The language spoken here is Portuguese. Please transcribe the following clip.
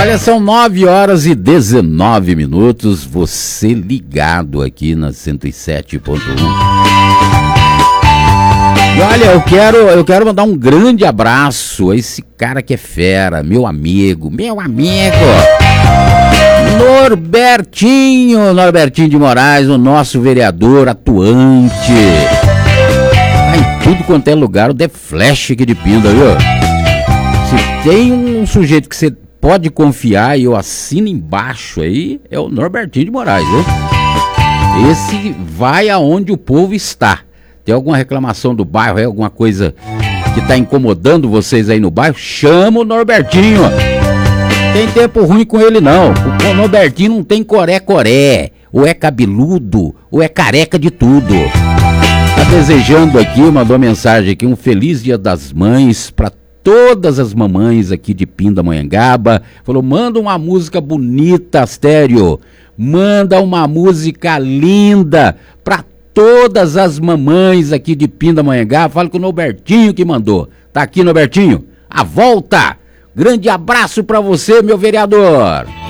Olha, são 9h19, você ligado aqui na 107.1. E olha, eu quero mandar um grande abraço a esse cara que é fera, meu amigo, Norbertinho de Moraes, o nosso vereador atuante. Em tudo quanto é lugar, o The Flash aqui de Pinda, viu? Se tem um sujeito que você pode confiar e eu assino embaixo aí, é o Norbertinho de Moraes, viu? Esse vai aonde o povo está. Tem alguma reclamação do bairro, é alguma coisa que tá incomodando vocês aí no bairro? Chama o Norbertinho. Não tem tempo ruim com ele não. O Norbertinho não tem coré-coré. Ou é cabeludo, ou é careca de tudo. Tá desejando aqui, mandou mensagem aqui, um feliz Dia das Mães pra todas as mamães aqui de Pindamonhangaba. Falou, manda uma música bonita, Astério. Manda uma música linda pra todas as mamães aqui de Pindamonhangaba. Fala com o Norbertinho que mandou. Tá aqui, Norbertinho? A volta! Grande abraço pra você, meu vereador!